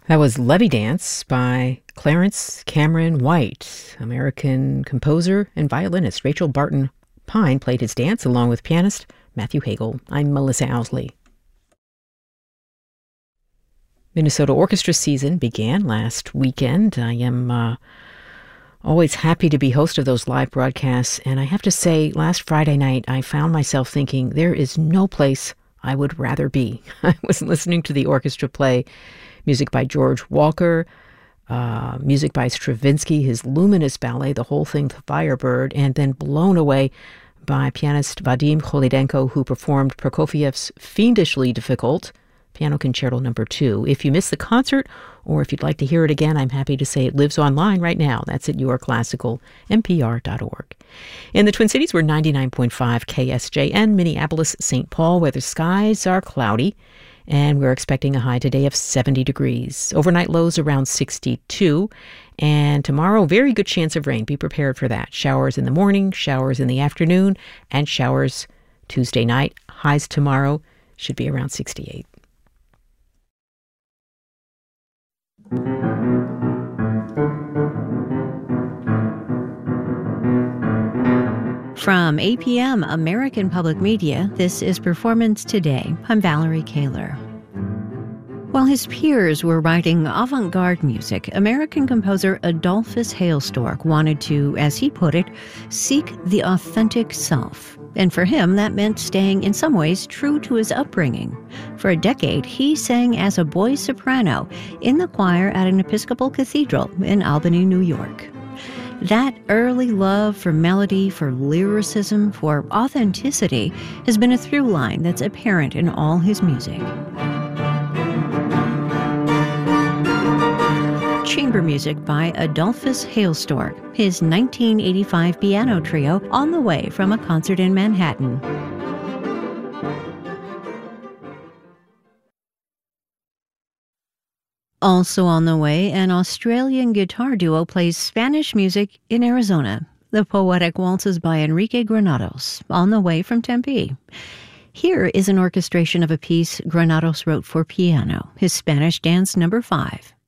That was Levy Dance by Clarence Cameron White. American composer and violinist Rachel Barton Pine played his dance along with pianist Matthew Hagel. I'm Melissa Owsley. Minnesota Orchestra season began last weekend. I am always happy to be host of those live broadcasts, and I have to say, last Friday night, I found myself thinking, there is no place I would rather be. I was listening to the orchestra play music by George Walker, music by Stravinsky, his luminous ballet, the whole thing, The Firebird, and then blown away by pianist Vadim Kholidenko, who performed Prokofiev's fiendishly difficult Piano Concerto No. 2. If you missed the concert, or if you'd like to hear it again, I'm happy to say it lives online right now. That's at yourclassicalnpr.org. In the Twin Cities, we're 99.5 KSJN, Minneapolis, St. Paul, where the skies are cloudy, and we're expecting a high today of 70 degrees. Overnight lows around 62. And tomorrow, very good chance of rain. Be prepared for that. Showers in the morning, showers in the afternoon, and showers Tuesday night. Highs tomorrow should be around 68. From APM, American Public Media, this is Performance Today. I'm Valerie Kaler. While his peers were writing avant-garde music, American composer Adolphus Hailstork wanted to, as he put it, seek the authentic self. And for him, that meant staying in some ways true to his upbringing. For a decade, he sang as a boy soprano in the choir at an Episcopal cathedral in Albany, New York. That early love for melody, for lyricism, for authenticity has been a through line that's apparent in all his music. Chamber music by Adolphus Hailstork, his 1985 piano trio on the way from a concert in Manhattan. Also on the way, an Australian guitar duo plays Spanish music in Arizona. The Poetic Waltzes by Enrique Granados, on the way from Tempe. Here is an orchestration of a piece Granados wrote for piano, his Spanish Dance No. 5.